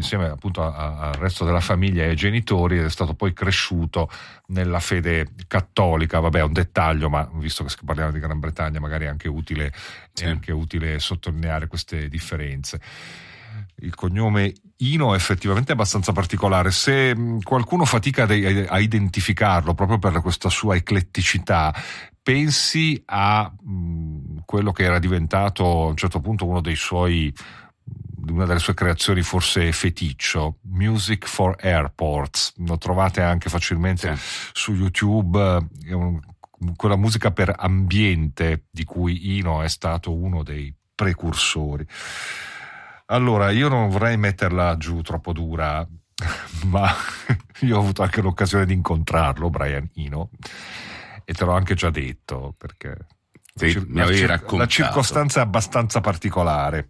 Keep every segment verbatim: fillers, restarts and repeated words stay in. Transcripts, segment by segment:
insieme appunto a, al resto della famiglia e ai genitori, ed è stato poi cresciuto nella fede cattolica. Vabbè, è un dettaglio, ma visto che parliamo di Gran Bretagna magari è anche utile, sì. è anche utile sottolineare queste differenze. Il cognome Ino è effettivamente abbastanza particolare. Se qualcuno fatica a identificarlo proprio per questa sua ecletticità, pensi a mh, quello che era diventato a un certo punto uno dei suoi una delle sue creazioni forse feticcio, Music for Airports. Lo trovate anche facilmente sì. su YouTube, è un, quella musica per ambiente di cui Ino è stato uno dei precursori. Allora, io non vorrei metterla giù troppo dura, ma io ho avuto anche l'occasione di incontrarlo, Brian Eno, e te l'ho anche già detto, perché sì, la, mi avevi cir- raccontato. La circostanza è abbastanza particolare.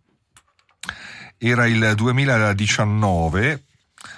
Era il duemiladiciannove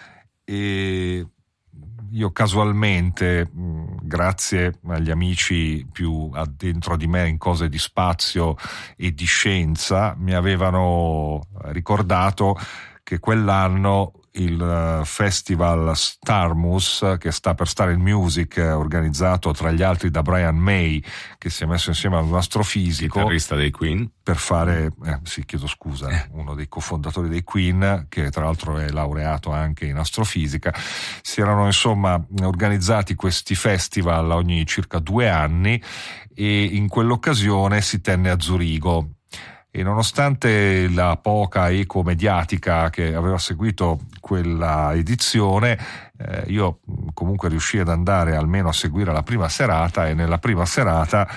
e io casualmente, grazie agli amici più addentro di me in cose di spazio e di scienza, mi avevano ricordato che quell'anno il festival Starmus, che sta per Star in Music, organizzato tra gli altri da Brian May, che si è messo insieme a un astrofisico, chitarrista dei Queen, per fare, eh, sì, chiedo scusa, eh. uno dei cofondatori dei Queen, che tra l'altro è laureato anche in astrofisica. Si erano insomma organizzati questi festival ogni circa due anni e in quell'occasione si tenne a Zurigo. E nonostante la poca eco mediatica che aveva seguito quella edizione, eh, io comunque riuscii ad andare almeno a seguire la prima serata, e nella prima serata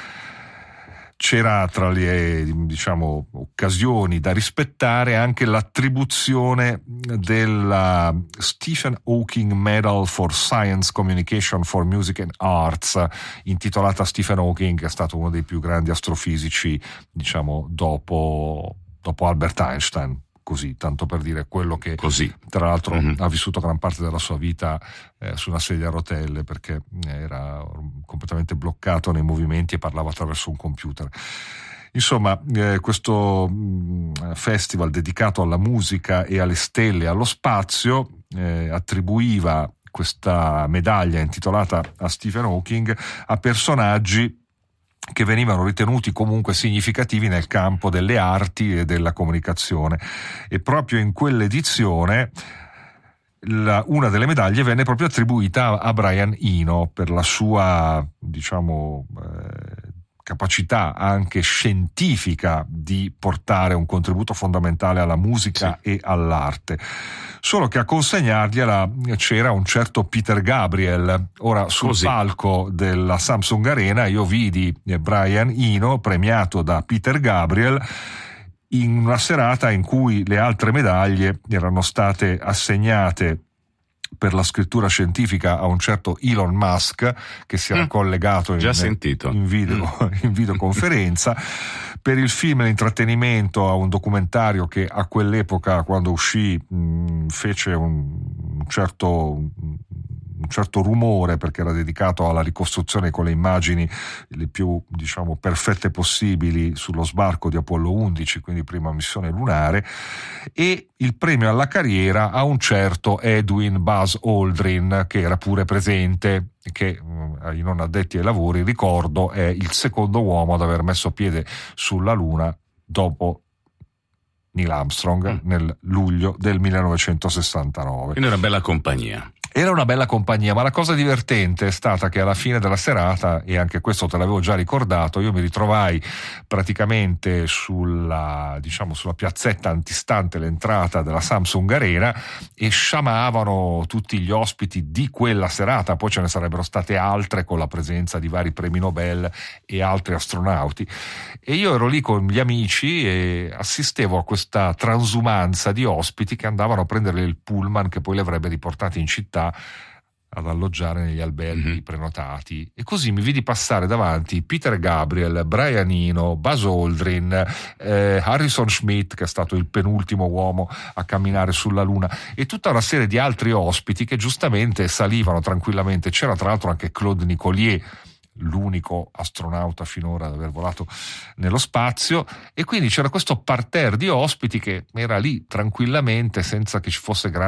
c'era tra le, diciamo, occasioni da rispettare anche l'attribuzione della Stephen Hawking Medal for Science Communication for Music and Arts, intitolata a Stephen Hawking, che è stato uno dei più grandi astrofisici, diciamo, dopo, dopo Albert Einstein. Così, tanto per dire, quello che Così. tra l'altro mm-hmm. ha vissuto gran parte della sua vita eh, su una sedia a rotelle, perché era completamente bloccato nei movimenti e parlava attraverso un computer. Insomma, eh, questo mh, festival dedicato alla musica e alle stelle e allo spazio eh, attribuiva questa medaglia intitolata a Stephen Hawking a personaggi che venivano ritenuti comunque significativi nel campo delle arti e della comunicazione, e proprio in quell'edizione la, una delle medaglie venne proprio attribuita a Brian Eno per la sua, diciamo, eh, capacità anche scientifica di portare un contributo fondamentale alla musica sì. e all'arte. Solo che a consegnargliela c'era un certo Peter Gabriel. Ora, sul Così. palco della Samsung Arena io vidi Brian Eno premiato da Peter Gabriel in una serata in cui le altre medaglie erano state assegnate per la scrittura scientifica a un certo Elon Musk, che si era mm, collegato in, in, video, mm. in videoconferenza, per il film e l'intrattenimento a un documentario che a quell'epoca, quando uscì, mh, fece un certo un certo rumore, perché era dedicato alla ricostruzione con le immagini le più, diciamo, perfette possibili sullo sbarco di Apollo undici, quindi prima missione lunare, e il premio alla carriera a un certo Edwin Buzz Aldrin, che era pure presente, che ai non addetti ai lavori ricordo è il secondo uomo ad aver messo piede sulla Luna dopo Neil Armstrong mm. nel luglio del millenovecentosessantanove. Quindi una bella compagnia. Era una bella compagnia, ma la cosa divertente è stata che alla fine della serata, e anche questo te l'avevo già ricordato, io mi ritrovai praticamente sulla, diciamo, sulla piazzetta antistante l'entrata della Samsung Arena, e sciamavano tutti gli ospiti di quella serata. Poi ce ne sarebbero state altre con la presenza di vari premi Nobel e altri astronauti, e io ero lì con gli amici e assistevo a questa transumanza di ospiti che andavano a prendere il pullman che poi li avrebbe riportati in città ad alloggiare negli alberghi mm-hmm. prenotati. E così mi vidi passare davanti Peter Gabriel, Brian Eno, Buzz Aldrin, eh, Harrison Schmitt, che è stato il penultimo uomo a camminare sulla Luna, e tutta una serie di altri ospiti che giustamente salivano tranquillamente. C'era tra l'altro anche Claude Nicollier, l'unico astronauta finora ad aver volato nello spazio, e quindi c'era questo parterre di ospiti che era lì tranquillamente senza che ci fosse grande